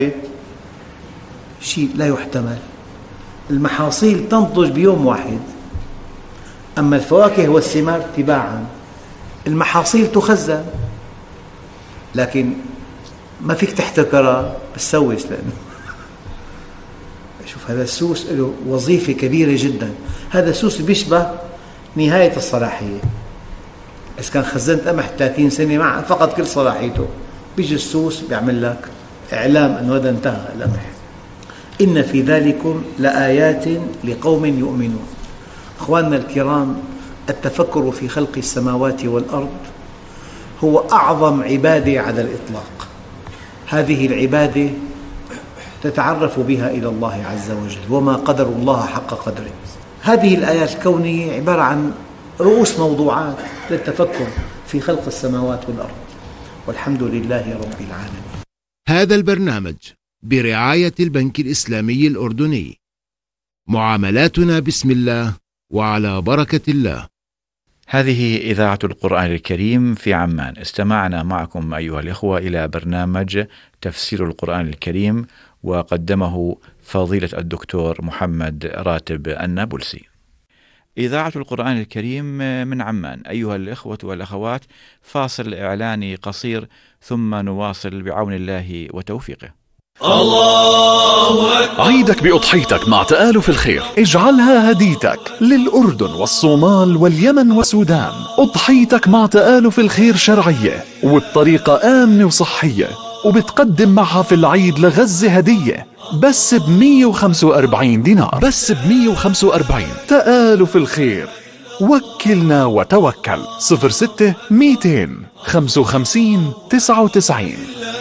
شيء لا يحتمل. المحاصيل تنضج بيوم واحد، أما الفواكه والثمار تباعا. المحاصيل تخزن، لكن ما فيك تحتكرها بتسوس. لأنه شوف، هذا السوس له وظيفة كبيرة جدا. هذا السوس بيشبه نهاية الصلاحية. إذا كان خزنت قمح 30 سنة مع فقط كل صلاحيته، بيجي السوس بيعمل لك إعلام أنه هذا انتهى القمح. إن في ذلكم لآيات لقوم يؤمنون. أخواننا الكرام، التفكر في خلق السماوات والأرض هو أعظم عبادة على الإطلاق. هذه العبادة تتعرف بها إلى الله عز وجل، وما قدر الله حق قدره. هذه الآيات الكونية عبارة عن رؤوس موضوعات للتفكر في خلق السماوات والأرض، والحمد لله رب العالمين. هذا البرنامج برعاية البنك الإسلامي الأردني. معاملاتنا بسم الله وعلى بركة الله. هذه إذاعة القرآن الكريم في عمان. استمعنا معكم أيها الإخوة إلى برنامج تفسير القرآن الكريم، وقدمه فضيلة الدكتور محمد راتب النابلسي. إذاعة القرآن الكريم من عمان. أيها الإخوة والأخوات، فاصل إعلاني قصير ثم نواصل بعون الله وتوفيقه. الله أكبر. عيدك بأضحيتك مع تآلف الخير، اجعلها هديتك للأردن والصومال واليمن والسودان. أضحيتك مع تآلف الخير شرعية وبطريقة آمنة وصحية، وبتقدم معها في العيد لغزة هدية بس ب145 دينار، بس ب145. تآلف الخير، وكلنا وتوكل. 06 200 55 99.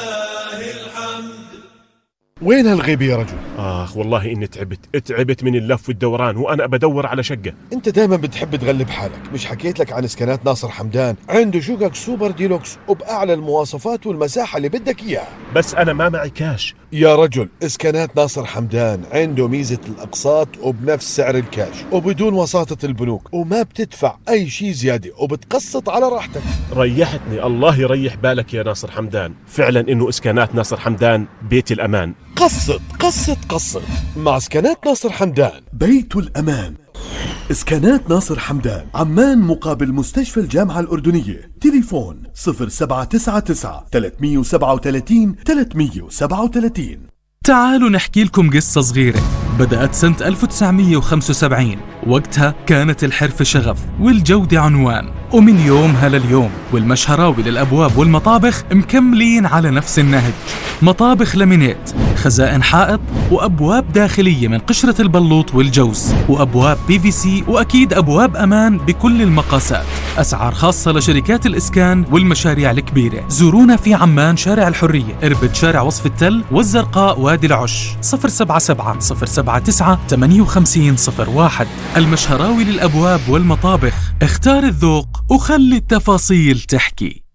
وين هالغيبة يا رجل؟ والله إني تعبت من اللف والدوران، وأنا بدور على شقة. أنت دايما بتحب تغلب حالك. مش حكيت لك عن إسكانات ناصر حمدان؟ عنده شقق سوبر ديلوكس وبأعلى المواصفات والمساحة اللي بدك إياها. بس أنا ما معي كاش يا رجل. إسكانات ناصر حمدان عنده ميزة الأقساط وبنفس سعر الكاش وبدون وساطة البنوك، وما بتدفع أي شيء زيادة وبتقسط على راحتك. ريحتني. الله يريح بالك يا ناصر حمدان. فعلا إنه إسكانات ناصر حمدان بيت الأمان. قسط قسط قسط مع إسكانات ناصر حمدان، بيت الأمان. إسكانات ناصر حمدان، عمان مقابل مستشفى الجامعة الأردنية. تليفون 0799 337 337. تعالوا نحكي لكم قصة صغيرة بدأت سنة 1975. وقتها كانت الحرفة شغف والجودة عنوان، ومن يومها لليوم والمشهراوي للأبواب والمطابخ مكملين على نفس النهج. مطابخ لامينيت، خزائن حائط، وأبواب داخلية من قشرة البلوط والجوز، وأبواب PVC، وأكيد أبواب أمان بكل المقاسات. أسعار خاصة لشركات الإسكان والمشاريع الكبيرة. زورونا في عمان، شارع الحرية، إربد، شارع وصف التل، والزرقاء، وادي العش. 077 079 58 01. المشهراوي للأبواب والمطابخ. اختار الذوق وخلي التفاصيل تحكي.